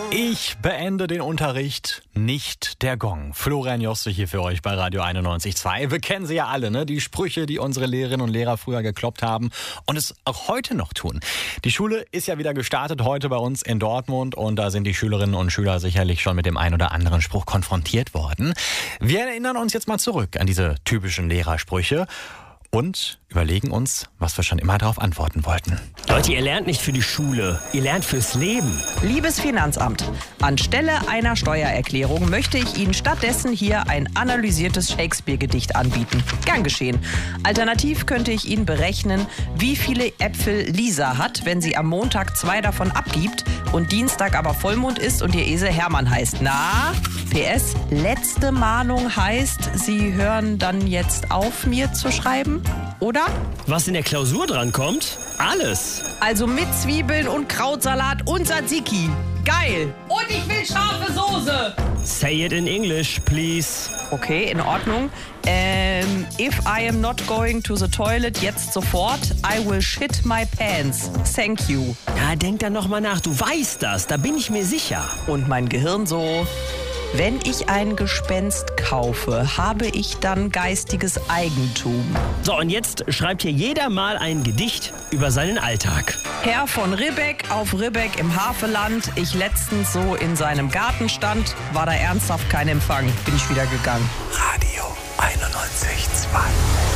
Ich beende den Unterricht, nicht der Gong. Florian Josse hier für euch bei Radio 91.2. Wir kennen sie ja alle, ne? Die Sprüche, die unsere Lehrerinnen und Lehrer früher gekloppt haben und es auch heute noch tun. Die Schule ist ja wieder gestartet heute bei uns in Dortmund und da sind die Schülerinnen und Schüler sicherlich schon mit dem ein oder anderen Spruch konfrontiert worden. Wir erinnern uns jetzt mal zurück an diese typischen Lehrersprüche und überlegen uns, was wir schon immer darauf antworten wollten. Leute, ihr lernt nicht für die Schule, ihr lernt fürs Leben. Liebes Finanzamt, anstelle einer Steuererklärung möchte ich Ihnen stattdessen hier ein analysiertes Shakespeare-Gedicht anbieten. Gern geschehen. Alternativ könnte ich Ihnen berechnen, wie viele Äpfel Lisa hat, wenn sie am Montag 2 davon abgibt und Dienstag aber Vollmond ist und ihr Esel Hermann heißt. Na? PS, letzte Mahnung heißt, Sie hören dann jetzt auf, mir zu schreiben? Oder? Was in der Klausur drankommt? Alles. Also mit Zwiebeln und Krautsalat und Tzatziki. Geil. Und ich will scharfe Soße. Say it in English, please. Okay, in Ordnung. If I am not going to the toilet jetzt sofort, I will shit my pants. Thank you. Ja, denk dann noch mal nach. Du weißt das, da bin ich mir sicher. Und mein Gehirn so: Wenn ich ein Gespenst kaufe, habe ich dann geistiges Eigentum. So, und jetzt schreibt hier jeder mal ein Gedicht über seinen Alltag. Herr von Ribbeck auf Ribbeck im Havelland. Ich letztens so in seinem Garten stand, war da ernsthaft kein Empfang. Bin ich wieder gegangen. Radio 91.2.